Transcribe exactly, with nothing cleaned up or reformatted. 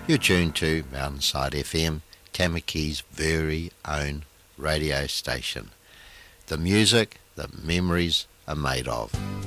You're tuned to Mountainside F M, Tamaki's very own radio station. The music that memories are made of.